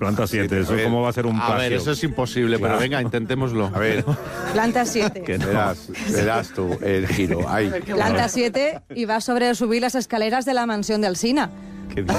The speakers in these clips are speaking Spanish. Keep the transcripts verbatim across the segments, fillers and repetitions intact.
Planta siete, ¿eso cómo va a ser un plagio? A ver, eso es imposible, claro. Pero venga, intentémoslo. A ver. Planta siete. Que no. verás, verás tú el giro. Ahí. Planta siete y va sobre subir las escaleras de la mansión de Alsina. ¿Qué dices?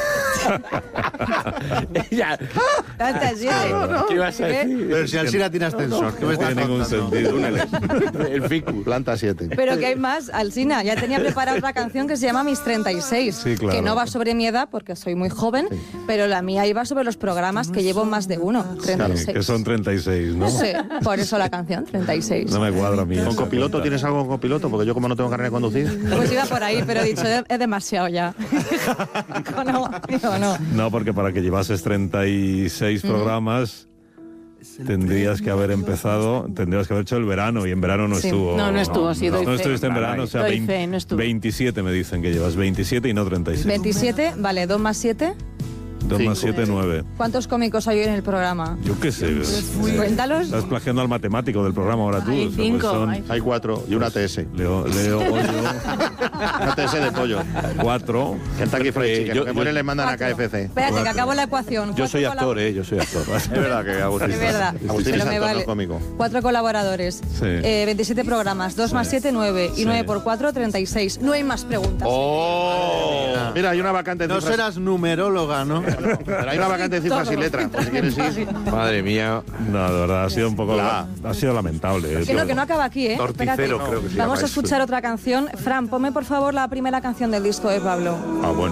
Ya. Planta siete. No, no. ¿Qué ibas a decir? Pero si Alsina tiene ascensor, ¿qué me estás tiene ningún sentido. El ficus. Planta siete. Pero que hay más, Alsina. Ya tenía preparada otra canción que se llama Mis treinta y seis. Sí, claro. Que no va sobre mi edad, porque soy muy joven, sí. Pero la mía iba sobre los programas que llevo más de uno. treinta y seis. Sí, que son treinta y seis, ¿no? Sí, por eso la canción, treinta y seis. No me cuadra a mí. ¿Con copiloto tienes algo con copiloto? Porque yo como no tengo carnet de conducir. Pues iba por ahí, pero he dicho, es demasiado ya. no, digo, no. No, porque para que llevases treinta y seis mm. programas tendrías que haber empezado, tendrías que haber hecho el verano, y en verano no sí. estuvo. No, no estuvo, sí, no, doy no fe. estuviste en verano, o sea, doy veinte, fe, no estuvo. veintisiete me dicen que llevas, veintisiete y no treinta y seis. veintisiete, vale, dos más siete. dos más siete, nueve. ¿Cuántos cómicos hay en el programa? Yo qué sé. Cuéntalos. Estás plagiando al matemático del programa ahora tú. Hay o sea, cinco. pues son, hay... hay cuatro y una T S. Leo, Leo, Ollo. Una T S de pollo. Cuatro. Kentucky Fried Chicken. Yo- Que yo- pone le mandan Cuatro. a K F C. Espérate, que acabo la ecuación. Yo Cuatro soy actor, colab- ¿eh? Yo soy actor. Es verdad que Agustín. Es verdad. Agustín Pero es me actor, vale. no cómico. Cuatro colaboradores, Sí. eh, veintisiete programas, dos más siete, nueve, y Sí. nueve por cuatro, treinta y seis. No hay más preguntas. ¡Oh! Mira, hay una vacante de No cifras. serás numeróloga, ¿no? Pero hay una vacante de cifras y Todo. letras, por si quieres ir. Madre mía. No, de verdad, ha sido un poco... La- Ha sido lamentable. Que no, que no acaba aquí, ¿eh? Torticero, Espérate. creo que se Vamos llama a escuchar otra canción. Fran, ponme por favor la primera canción del disco de Pablo. Ah, bueno.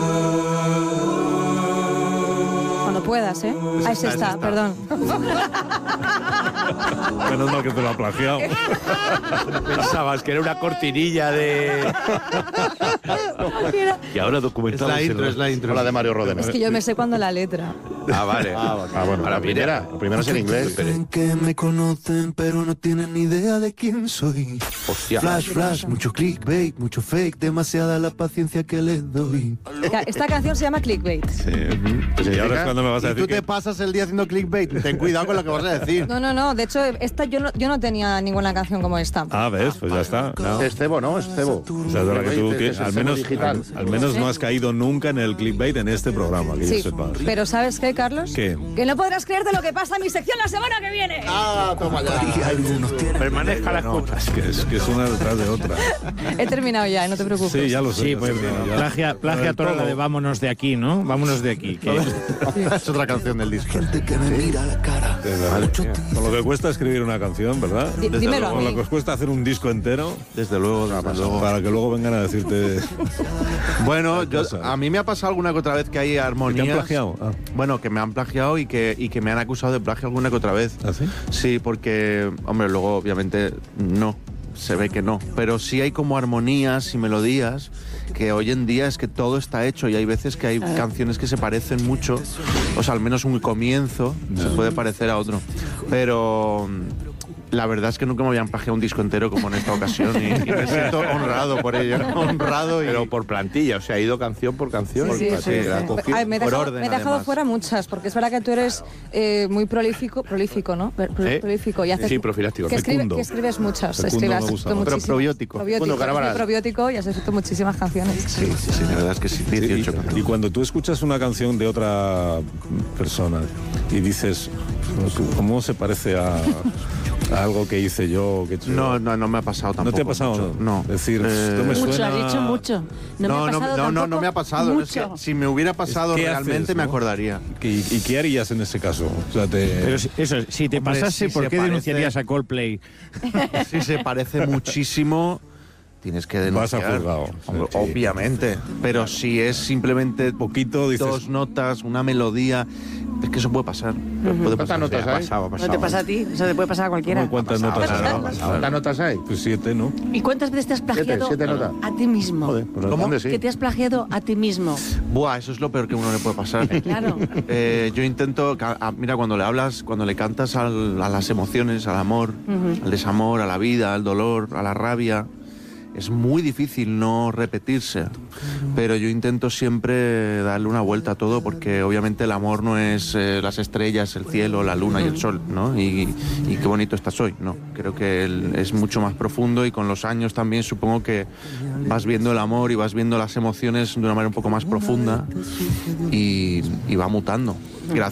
Cuando puedas, ¿eh? Ah, ese está, perdón. Menos mal que te lo ha plagiado. Pensabas que era una cortinilla de... Y ahora Es documentado. la intro, es la intro. La de Mario Rodena. Es que yo me sé cuando la letra. Ah, vale. Ah, bueno. Ahora La primera. La primera es en inglés. Creen que me conocen pero no tienen ni idea de quién soy. Hostia. Flash, flash, mucho clickbait, mucho fake, demasiada la paciencia que les doy. Esta canción se llama Clickbait. Sí. Y ahora es cuando me vas a Y decir tú te que... pasas el día haciendo clickbait. Ten cuidado con lo que vas a decir. No, no, no. De hecho, esta yo no, yo no tenía ninguna canción como esta. Ah, ¿ves? Pues ya está. No. Es cebo, ¿no? Es cebo. O sea, es verdad que tú, que Es el al cebo menos, digital. al, al menos no has caído nunca en el clickbait en este programa, que Sí, yo sepa. pero ¿sabes qué, Carlos? ¿Qué? Que no podrás creerte lo que pasa en mi sección la semana que viene. Ah, toma ya. Y algunos tienen Permanezca la No, escucha. es que es, que es una detrás de otra. He terminado ya, no te preocupes. Sí, ya lo sé. Sí, ya pues sé, ya. plagia, plagia Del toda la todo. de vámonos de aquí, ¿no? Vámonos de aquí. Que... Es otra canción del disco. gente que me mira a la cara. De verdad. Con lo que cuesta escribir una canción, ¿verdad? Di- dímelo a Con lo mí. que os cuesta hacer un disco entero, Desde luego, desde luego. para que luego vengan a decirte... Bueno, yo, cosa. a mí me ha pasado alguna que otra vez que hay ¿Que armonías. te han plagiado? Ah. Bueno, que me han plagiado y que, y que me han acusado de plagio alguna que otra vez. ¿Ah, sí? Sí, porque, hombre, luego obviamente no, se ve que no. Pero sí hay como armonías y melodías que hoy en día es que todo está hecho y hay veces que hay canciones que se parecen mucho, o sea, al menos un comienzo se puede parecer a otro. Pero la verdad es que nunca me habían plagiado un disco entero como en esta ocasión y, y me siento honrado por ello, honrado y... Pero por plantilla, o sea, ha ido canción por canción. Sí, Por- sí, sí. la ha cogido Ay, me he por dejado, orden, me he dejado además. fuera muchas, porque es verdad que tú eres eh, muy prolífico, prolífico, ¿no? Pro- pro- ¿Eh? Prolífico. Y haces, Sí, profiláctico. Que, escribe- Fecundo. que escribes muchas. Fecundo escribes, me gusta tú más. Pero muchísimas- probiótico. Probiótico, Fecundo, Carabaras. sí, probiótico y has escrito muchísimas canciones. Sí, sí, sí, la verdad es que sí, Y, dieciocho y canciones. cuando tú escuchas una canción de otra persona y dices, ¿cómo se parece a, a algo que hice yo? Que he hecho yo? No, no, no me ha pasado tampoco. ¿No te ha pasado? mucho, No. No. Es decir, Eh, esto me Mucho, suena... has dicho mucho. No, No, me ha no, pasado no, no, no tampoco me ha pasado. Es que mucho. si me hubiera pasado ¿Qué realmente haces, me no? acordaría. ¿Y, y qué harías en ese caso? O sea, te... Pero si- eso, si te Hombre, pasase, si ¿por se qué parece- denunciarías a Coldplay? Si se parece muchísimo, tienes que Vas a denunciar. juzgado. Hombre, Sí. Obviamente. Pero si es simplemente Poquito, dices... dos notas, una melodía, es que eso puede pasar. Puede pasar. notas Sí, ha hay? pasado, ha No pasado. te pasa a ti, eso te puede pasar a cualquiera. ¿Cómo cuántas notas pasado, has ha dado? pasado. ¿Cuántas notas hay? Pues siete, ¿no? ¿Y cuántas veces te has plagiado siete notas. a ti mismo? Joder, pues ¿Cómo? ¿dónde sí? Que te has plagiado a ti mismo. Buah, eso es lo peor que a uno le puede pasar. Claro. Eh, yo intento, ca- a- mira, cuando le hablas, cuando le cantas al- a las emociones, al amor, al desamor, a la vida, al dolor, a la rabia, es muy difícil no repetirse. Pero yo intento siempre darle una vuelta a todo porque obviamente el amor no es eh, las estrellas, el cielo, la luna y el sol, ¿no? Y, y qué bonito estás hoy, ¿no? Creo que el- es mucho más profundo y con los años también supongo que vas viendo el amor y vas viendo las emociones de una manera un poco más profunda y, y va mutando. Gracias.